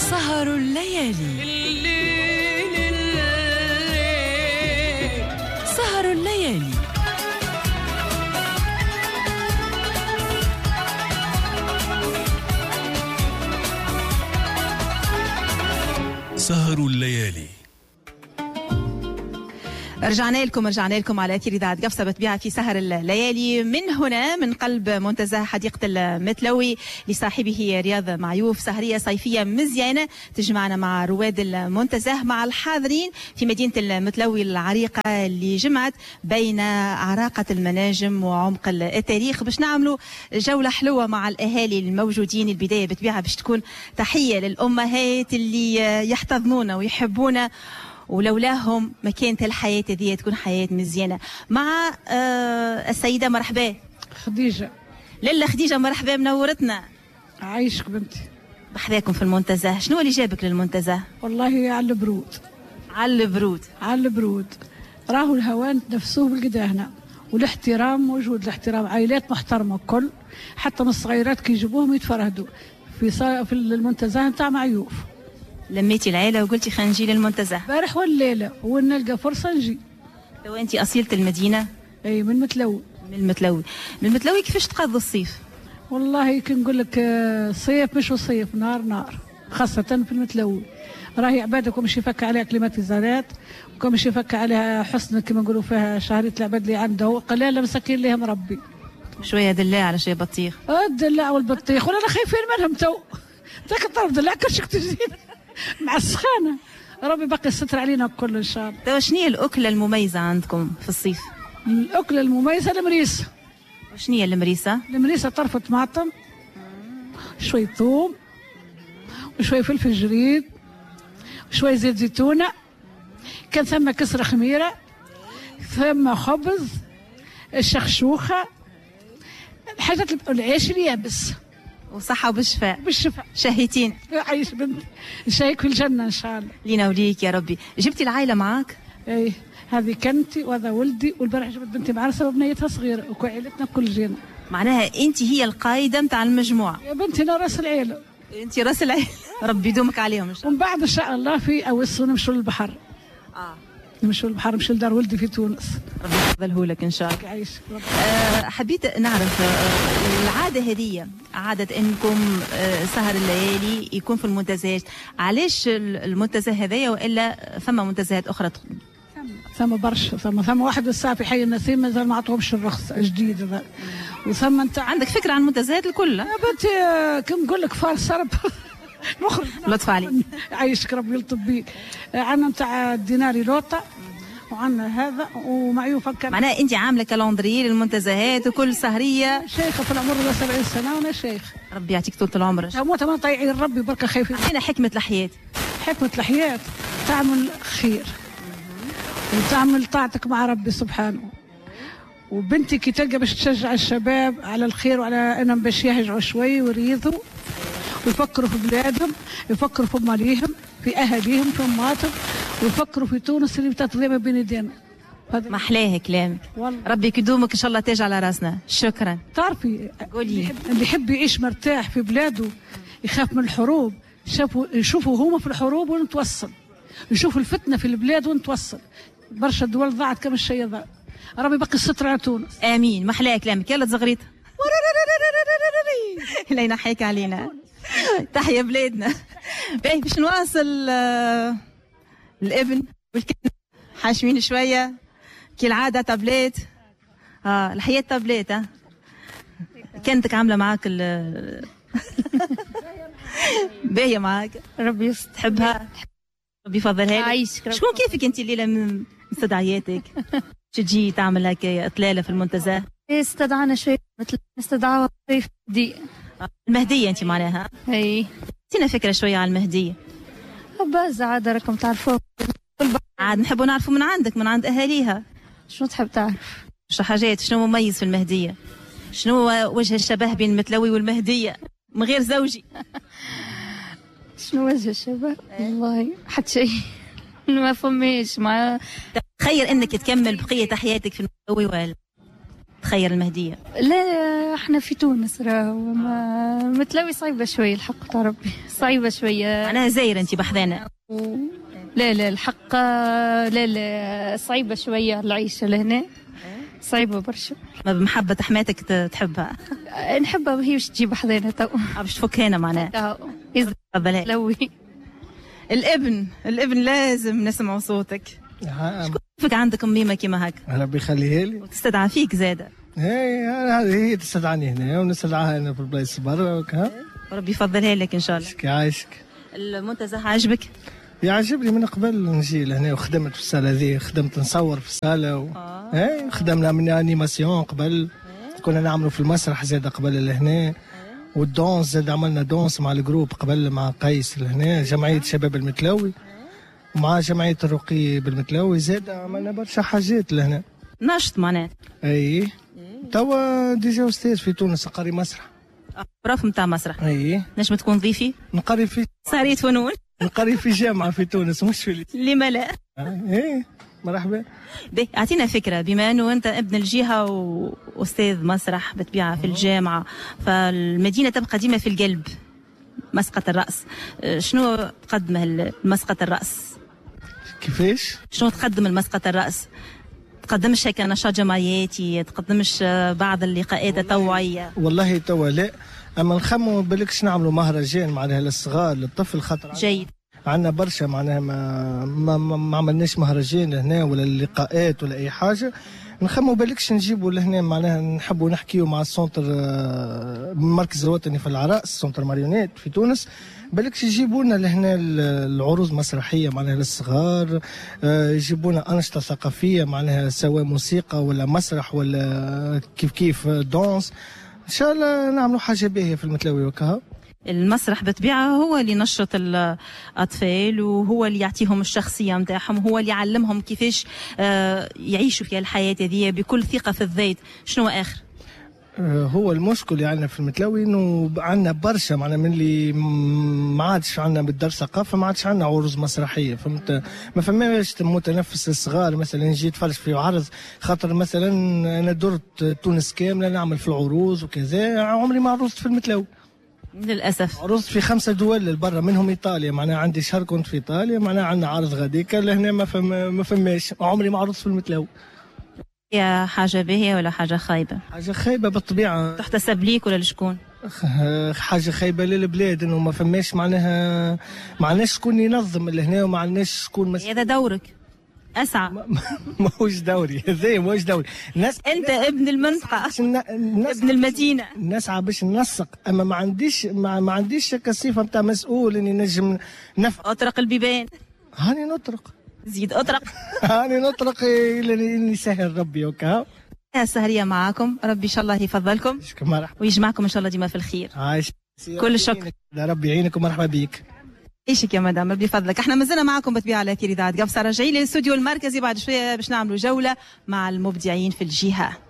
سهر الليالي. سهر الليالي. سهر الليالي. رجعنا لكم على أثير إذاعة قفصة بتبيعها في سهر الليالي من هنا من قلب منتزه حديقة المتلوي لصاحبه رياض معيوف. سهرية صيفية مزيانة تجمعنا مع رواد المنتزه مع الحاضرين في مدينة المتلوي العريقة اللي جمعت بين عراقة المناجم وعمق التاريخ باش نعملوا جولة حلوة مع الأهالي الموجودين. البداية بتبيعها باش تكون تحية للأمهات اللي يحتضنونا ويحبونا ولولاهم ما كانت الحياة هذه تكون حياة مزيانة. مع السيدة مرحبا خديجة. لاله خديجة مرحبا منورتنا. عايشك بنتي. بحذاكم في المنتزه. شنو اللي جابك للمنتزه؟ والله على البرود. على البرود راهو الهوان نفسوه بالقدا هنا والاحترام موجود. الاحترام عائلات محترمة كل حتى من الصغيرات كي يجيبوهم يتفرهدوا في المنتزه نتاع معيوف. لميتي العيلة وقلتي خلينا نجي للمنتزه بارح والليلة ونلقى فرصة نجي. لو انت أصيلة المدينة؟ اي من المتلوي. من المتلوي كيفاش تقضوا الصيف؟ والله كي نقول لك صيف مش صيف نار خاصة في المتلوي. راهي عبادك ومش يفك عليها كليماتيزارات ومش يفك عليها حسن كما نقولوا فيها شهرية العباد اللي عنده قلالة مساكين ليهم ربي. شوية دلاع على شوية بطيخ. الدلاع والبطيخ ولا خايفين منهم تو. ذاك الطرف دلاع كرشك تجينا مع السخانة. ربي باقي الستر علينا كل إن شاء الله. تو شنو هي الأكلة المميزة عندكم في الصيف؟ الأكلة المميزة المريسة. شنو هي المريسة؟ المريسة طرف طماطم شوي ثوم وشوي فلفل جريد وشوي زيت زيتونة. كان ثم كسرة خميرة ثم خبز الشخشوخة الحاجات العيش اليابس وصحة وبالشفاء. بالشفاء. شهيتين. عايش بنت نشايك في الجنة إن شاء الله. لينا وليك يا ربي. جبتي العائلة معاك؟ ايه هذه كنتي وهذا ولدي والبارح جبت بنتي معنا سبب بنيتها صغيرة وعائلتنا كل جينا. معناها أنت هي القائدة متاع المجموعة. يا بنتي أنا راس العيلة. أنت راس العيلة. ربي يدومك عليهم إن شاء الله. ومن بعد إن شاء الله في أوس نمشوا للبحر. نمشوا للبحر نمشي لدار ولدي في تونس. ربي يفضله لك إن شاء الله. عايشك ربي. حبيت نعرف العادة هذه عادة انكم سهر الليالي يكون في المنتزهات. علاش المنتزه هذايا والا ثم منتزهات اخرى؟ ثم برشا ثم واحد الساعه في حي النسيم مازال ما عطوهمش الرخص جديد هذا. وثم انت عندك فكره عن المنتزهات الكل؟ يا بنتي كم نقول لك فار سرب نخرج. لطف عليك. عايشك ربي يلطف بيك. عندنا نتاع الديناري لوطه وعندنا هذا ومعيوف كان. معناها انت عامله كالندري للمنتزهات وكل سهريه. شيخه في العمر 70 سنه وانا شيخ. ربي يعطيك طول العمر. موت ما طيعين ربي بركه خايفين. اعطينا حكمه الحياه. حكمه الحياه تعمل خير وتعمل طاعتك مع ربي سبحانه. وبنتي كي تلقى باش تشجع الشباب على الخير وعلى انهم باش يهجعوا شوي ويريضوا ويفكروا في بلادهم يفكروا في ماليهم في اهاليهم في اماتهم ويفكروا في تونس اللي بتتضيم بين يدينا. محلاه كلامك. ربي يدومك ان شاء الله تاج على راسنا. شكرا. تعرفي قولي اللي يحب يعيش مرتاح في بلاده يخاف من الحروب. يشوفوا هما في الحروب ونتوصل يشوفوا الفتنه في البلاد ونتوصل. برشا دول ضاعت كم الشيء ضاع. ربي بقي الستر على تونس. امين. محلاه كلامك. يلا تزغريت لا ينحيك علينا. تحيا بلادنا. باهي باش نواصل الابن والكلمة حاشمين شويه كالعاده تابليت. الحياه تابليت. كانتك عامله معاك باهيه معاك. ربي تحبها ربي يفضلها لك. شكون كيفك انت الليله من مستدعياتك تجي تعمل هيك اطلاله في المنتزه؟ استدعانا شوي مثل استدعاها في المهدية. المهديه انت معناها؟ اي. اعطينا فكره شويه على المهديه. بس عاد راكم تعرفوها. عاد نحبوا نعرفوا من عندك من عند اهاليها. شنو تحب تعرف؟ شو حاجات شنو مميز في المهديه؟ شنو وجه الشبه بين المتلوي والمهديه من غير زوجي؟ شنو وجه الشبه؟ والله حتى شيء ما فماش. ما تخيل انك تكمل بقيه حياتك في المتلوي ولا تخير المهدية؟ لا احنا في تونس راهو متلوي صعيبة شوية الحق تاع ربي، صعيبة شوية. معناها زاير انت بحذانا. لا الحق لا صعيبة شوية العيشة لهنا، صعيبة برشا. ما بمحبة حماتك تحبها؟ نحبها وهي باش تجيب حذانا تو. باش تفك هنا معناها. تفضلي. لوي. الابن لازم نسمع صوتك. كيفك عندك ميمة كيما هكا؟ ربي يخليها لي. وتستدعى فيك زادة. هي تستدعاني هنا ونستدعاها هنا في البلايص برا وكا. ربي يفضلها لك ان شاء الله. عايشك. المنتزه عجبك؟ يعجبني من قبل نجي لهنا وخدمت في الصالة ذي، خدمت نصور في الصالة خدمنا من انيماسيون قبل، كنا نعملوا في المسرح زاد قبل لهنا، والدونس زاد عملنا دونس مع الجروب قبل مع قيس لهنا، جمعية شباب المتلوي ومع جمعية الرقي بالمتلوي زاد عملنا برشا حاجات لهنا. نشط معناها. اي توا ديجا استاذ في تونس قاري مسرح. بروف نتاع مسرح. اي نجم تكون ضيفي؟ نقري في سهرية فنون. نقري في جامعة في تونس مش في لما لا؟ ايه مرحبا. اعطينا فكرة، بما انه انت ابن الجهة واستاذ مسرح بتبيعها في الجامعة، فالمدينة تبقى ديما في القلب. مسقط الرأس، شنو تقدمه مسقط الرأس؟ كيفاش؟ شنو تقدم المسقط الرأس؟ تقدمش هيك نشاط جمعياتي، تقدمش بعض اللقاءات التوعية؟ والله توا لا، اما نخمو بالكش نعملوا مهرجان معناها للصغار للطفل، خاطر جيد. عندنا برشا معناها ما عملناش مهرجان لهنا ولا اللقاءات ولا اي حاجه. نخمو بالكش نجيبوا لهنا معناها نحبوا نحكيوا مع السونتر المركز الوطني في العراء، سونتر ماريونيت في تونس، بالكش يجيبوا لنا لهنا العروض مسرحيه معناها للصغار، يجيبوا لنا انشطه ثقافيه معناها سواء موسيقى ولا مسرح ولا كيف دونس. ان شاء الله نعملوا حاجه باهيه في المتلوي وكها. المسرح بطبيعة هو اللي نشط الأطفال، وهو اللي يعطيهم الشخصية متاعهم، هو اللي يعلمهم كيفاش يعيشوا في الحياة هذه بكل ثقة في الذات. شنو آخر؟ هو المشكل اللي عندنا في المتلوي انه عندنا برشا معناها من اللي ما عادش عندنا بالدار ثقافه، ما عادش عندنا عروض مسرحيه، فهمت؟ ما فماش متنفس الصغار مثلا نجي نتفرج في عرض، خاطر مثلا انا درت تونس كامله نعمل في العروض وكذا، عمري ما عرضت في المتلوي للأسف. عرضت في 5 دول للبرا منهم إيطاليا، معناها عندي شهر كنت في إيطاليا، معناها عندنا عرض غاديك لهنا ما فماش، عمري ما عرضت في المتلوي. يا حاجة باهية ولا حاجة خايبة؟ حاجة خايبة بالطبيعة. تحتسب ليك ولا لشكون؟ حاجة خايبة للبلاد انه ما فماش معناها، ما عندناش شكون ينظم لهنا وما عندناش شكون هذا دورك، اسعى. ماهوش دوري هذا، ماهوش دوري. انت ابن المنطقة، ابن المدينة، نسعى باش ننسق، اما ما عنديش كصفة نتاع مسؤول اني نجم اطرق البيبان. هاني نطرق، زيد اطرق. هاني نطرق اللي يسهل ربي وكا. السهرية معاكم، ربي ان شاء الله يفضلكم ويجمعكم ان شاء الله ديما في الخير. عايش. كل الشكر. ربي يعينك ومرحبا بيك. ايشك يا مدام، ربي يفضلك. احنا مازلنا معكم بطبيعة على اثير اذاعة قفصة، راجعين للاستوديو المركزي بعد شوية باش نعملوا جولة مع المبدعين في الجهة.